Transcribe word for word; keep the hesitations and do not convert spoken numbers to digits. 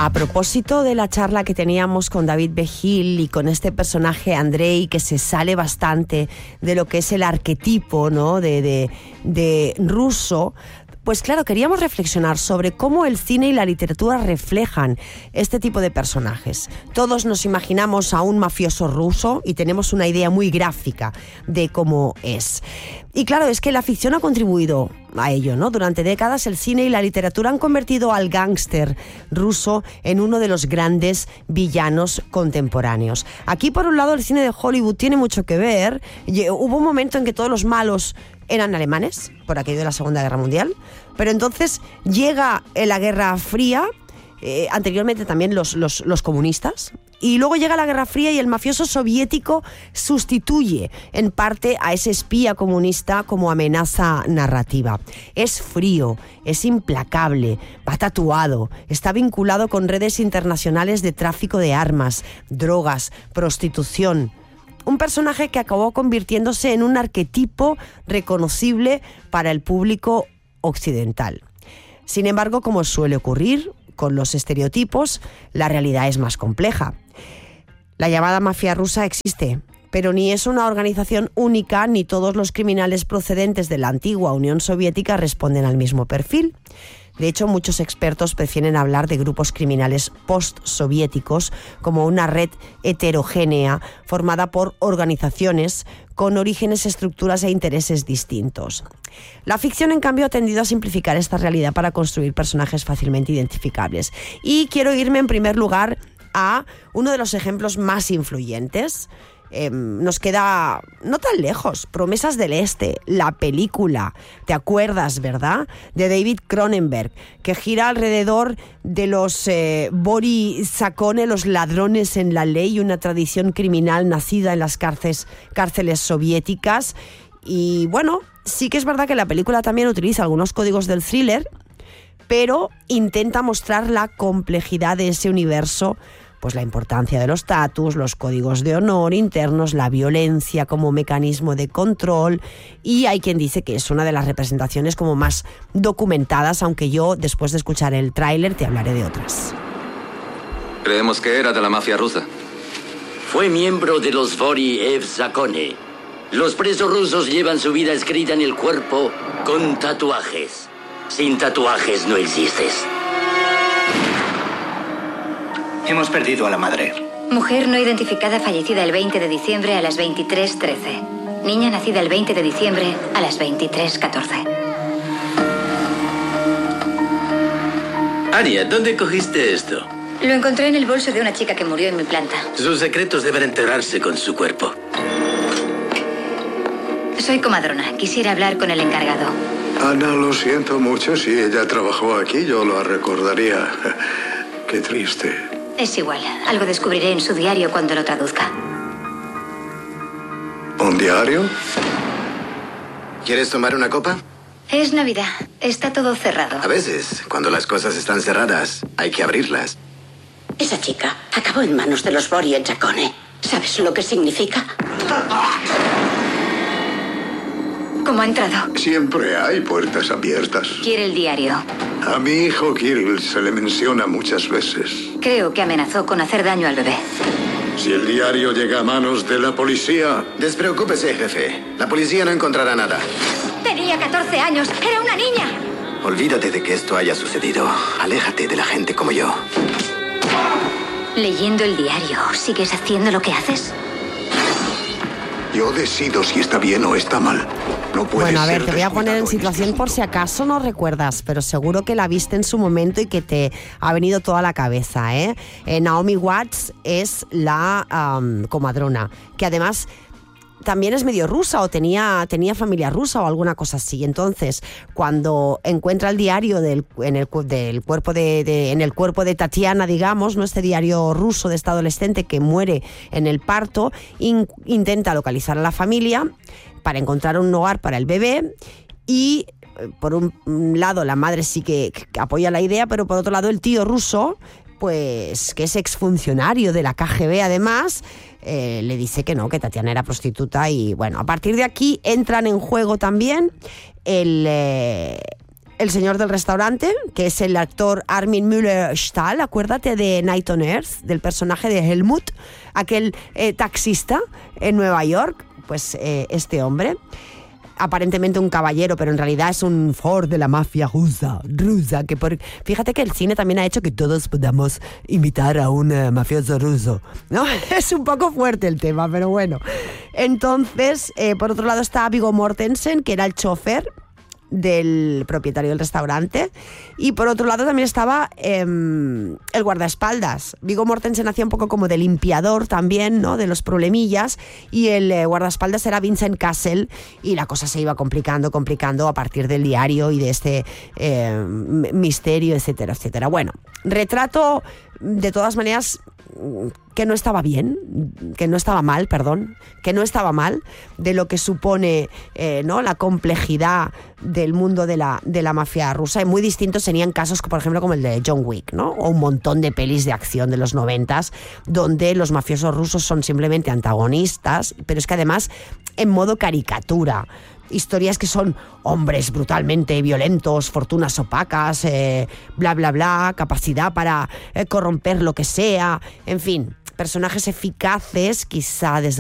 A propósito de la charla que teníamos con David Begil y con este personaje Andrei, que se sale bastante de lo que es el arquetipo, ¿no?, de, de, de ruso, pues claro, queríamos reflexionar sobre cómo el cine y la literatura reflejan este tipo de personajes. Todos nos imaginamos a un mafioso ruso y tenemos una idea muy gráfica de cómo es. Y claro, es que la ficción ha contribuido a ello, ¿no? Durante décadas el cine y la literatura han convertido al gángster ruso en uno de los grandes villanos contemporáneos. Aquí, por un lado, el cine de Hollywood tiene mucho que ver. Hubo un momento en que todos los malos eran alemanes, por aquello de la Segunda Guerra Mundial, pero entonces llega la Guerra Fría, eh, anteriormente también los, los, los comunistas, y luego llega la Guerra Fría y el mafioso soviético sustituye en parte a ese espía comunista como amenaza narrativa. Es frío, es implacable, va tatuado, está vinculado con redes internacionales de tráfico de armas, drogas, prostitución. Un personaje que acabó convirtiéndose en un arquetipo reconocible para el público occidental. Sin embargo, como suele ocurrir con los estereotipos, la realidad es más compleja. La llamada mafia rusa existe, pero ni es una organización única, ni todos los criminales procedentes de la antigua Unión Soviética responden al mismo perfil. De hecho, muchos expertos prefieren hablar de grupos criminales postsoviéticos como una red heterogénea formada por organizaciones con orígenes, estructuras e intereses distintos. La ficción, en cambio, ha tendido a simplificar esta realidad para construir personajes fácilmente identificables. Y quiero irme, en primer lugar, a uno de los ejemplos más influyentes. Eh, nos queda no tan lejos, Promesas del Este, la película, ¿te acuerdas, verdad?, de David Cronenberg, que gira alrededor de los eh, Bori Zakone, los ladrones en la ley, una tradición criminal nacida en las cárceles, cárceles soviéticas. Y bueno, sí que es verdad que la película también utiliza algunos códigos del thriller, pero intenta mostrar la complejidad de ese universo, pues la importancia de los estatus, los códigos de honor internos, la violencia como mecanismo de control, y hay quien dice que es una de las representaciones como más documentadas, aunque yo, después de escuchar el tráiler, te hablaré de otras. Creemos que era de la mafia rusa. Fue miembro de los Bori Zakone. Los presos rusos llevan su vida escrita en el cuerpo con tatuajes. Sin tatuajes no existes. Hemos perdido a la madre. Mujer no identificada fallecida el veinte de diciembre a las veintitrés trece. Niña nacida el veinte de diciembre a las veintitrés catorce. Anya, ¿dónde cogiste esto? Lo encontré en el bolso de una chica que murió en mi planta. Sus secretos deben enterrarse con su cuerpo. Soy comadrona. Quisiera hablar con el encargado. Ana, lo siento mucho. Si ella trabajó aquí, yo lo recordaría. Qué triste. Es igual. Algo descubriré en su diario cuando lo traduzca. ¿Un diario? ¿Quieres tomar una copa? Es Navidad. Está todo cerrado. A veces, cuando las cosas están cerradas, hay que abrirlas. Esa chica acabó en manos de los Bori Zakone. ¿Sabes lo que significa? ¿Cómo ha entrado? Siempre hay puertas abiertas. Quiere el diario. A mi hijo Kirill se le menciona muchas veces. Creo que amenazó con hacer daño al bebé. Si el diario llega a manos de la policía... Despreocúpese, jefe. La policía no encontrará nada. Tenía catorce años. Era una niña. Olvídate de que esto haya sucedido. Aléjate de la gente como yo. Leyendo el diario, ¿sigues haciendo lo que haces? Yo decido si está bien o está mal. No puede bueno, a ver, ser te voy a poner en descuidado situación este por si acaso no recuerdas, pero seguro que la viste en su momento y que te ha venido toda la cabeza, ¿eh? eh Naomi Watts es la um, comadrona, que además también es medio rusa o tenía, tenía familia rusa o alguna cosa así. Entonces, cuando encuentra el diario del, en, el, del cuerpo de, de, en el cuerpo de Tatiana, digamos, ¿no?, este diario ruso de esta adolescente que muere en el parto, in, intenta localizar a la familia para encontrar un hogar para el bebé y, por un lado, la madre sí que, que apoya la idea, pero por otro lado el tío ruso, pues que es exfuncionario de la K G B además, eh, le dice que no, que Tatiana era prostituta. Y bueno, a partir de aquí entran en juego también el, eh, el señor del restaurante, que es el actor Armin Müller-Stahl, acuérdate de Night on Earth, del personaje de Helmut, aquel eh, taxista en Nueva York, pues eh, este hombre, aparentemente un caballero, pero en realidad es un Ford de la mafia rusa, rusa, que por, fíjate que el cine también ha hecho que todos podamos imitar a un uh, mafioso ruso, ¿no? Es un poco fuerte el tema, pero bueno. Entonces, eh, por otro lado está Viggo Mortensen, que era el chofer del propietario del restaurante, y por otro lado también estaba eh, el guardaespaldas. Viggo Mortensen hacía un poco como de limpiador también, ¿no?, de los problemillas, y el eh, guardaespaldas era Vincent Cassel, y la cosa se iba complicando, complicando a partir del diario y de este eh, misterio, etcétera, etcétera. Bueno, retrato de todas maneras que no estaba bien, que no estaba mal, perdón, que no estaba mal, de lo que supone eh, ¿no?, la complejidad del mundo de la, de la mafia rusa. Y muy distintos serían casos, por ejemplo, como el de John Wick, ¿no?, o un montón de pelis de acción de los noventas, donde los mafiosos rusos son simplemente antagonistas, pero es que además en modo caricatura. Historias que son hombres brutalmente violentos, fortunas opacas, eh, bla, bla, bla, capacidad para eh, corromper lo que sea, en fin, personajes eficaces, quizá desde